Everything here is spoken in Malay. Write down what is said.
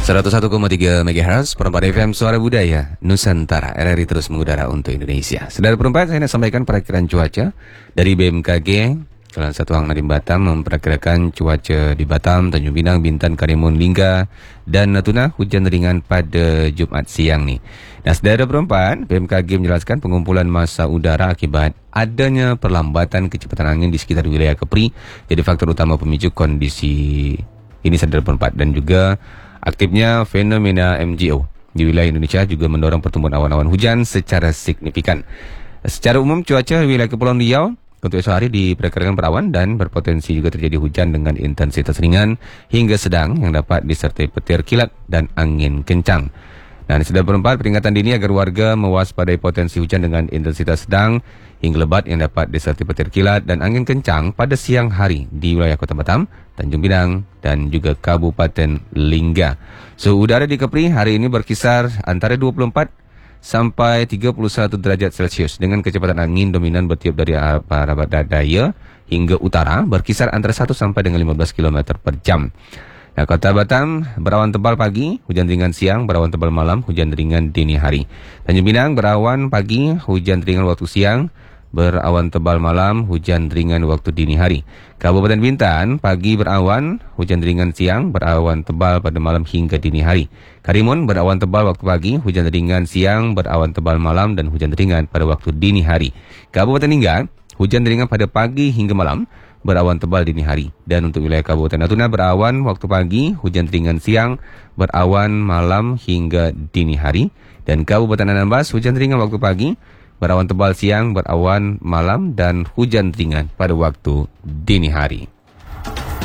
101,3 MHz Perempat FM Suara Budaya Nusantara. RRI terus mengudara untuk Indonesia. Saudara Perempat, saya nak sampaikan perakiraan cuaca dari BMKG. Salah satu Hang Nadiem Batam memperkirakan cuaca di Batam, Tanjung Pinang, Bintan, Karimun, Lingga dan Natuna hujan ringan pada Jumaat siang ni. Nah, saudara Perempat, BMKG menjelaskan pengumpulan massa udara akibat adanya perlambatan kecepatan angin di sekitar wilayah Kepri jadi faktor utama pemicu kondisi ini, saudara Perempat, dan juga aktifnya fenomena MGO di wilayah Indonesia juga mendorong pertumbuhan awan-awan hujan secara signifikan. Secara umum, cuaca wilayah Kepulauan Riau untuk esok hari diperkirakan berawan dan berpotensi juga terjadi hujan dengan intensitas ringan hingga sedang yang dapat disertai petir kilat dan angin kencang. Nah, sudah berempat peringatan dini agar warga mewaspadai potensi hujan dengan intensitas sedang hingga lebat yang dapat disertai petir kilat dan angin kencang pada siang hari di wilayah Kota Batam, Tanjung Pinang dan juga Kabupaten Lingga. Suhu udara di Kepri hari ini berkisar antara 24 sampai 31 derajat Celcius dengan kecepatan angin dominan bertiup dari arah barat daya hingga utara berkisar antara 1 sampai dengan 15 km per jam. Nah, Kota Batam berawan tebal pagi, hujan ringan siang, berawan tebal malam, hujan ringan dini hari. Tanjung Pinang berawan pagi, hujan ringan waktu siang, berawan tebal malam, hujan ringan waktu dini hari. Kabupaten Bintan pagi berawan, hujan ringan siang, berawan tebal pada malam hingga dini hari. Karimun berawan tebal waktu pagi, hujan ringan siang, berawan tebal malam dan hujan ringan pada waktu dini hari. Kabupaten Lingga hujan ringan pada pagi hingga malam, berawan tebal dini hari. Dan untuk wilayah Kabupaten Natuna berawan waktu pagi, hujan ringan siang, berawan malam hingga dini hari. Dan Kabupaten Anambas hujan ringan waktu pagi, berawan tebal siang, berawan malam dan hujan ringan pada waktu dini hari.